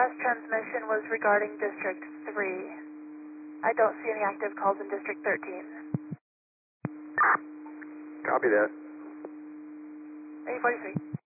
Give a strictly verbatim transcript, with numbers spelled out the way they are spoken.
last transmission was regarding District three. I don't see any active calls in District thirteen. Copy that. eight forty-three.